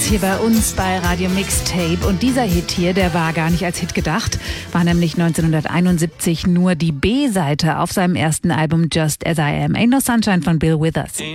hier bei uns bei Radio Mixtape. Und dieser Hit hier, der war gar nicht als Hit gedacht, war nämlich 1971 nur die B-Seite auf seinem ersten Album Just As I Am. Ain't No Sunshine von Bill Withers.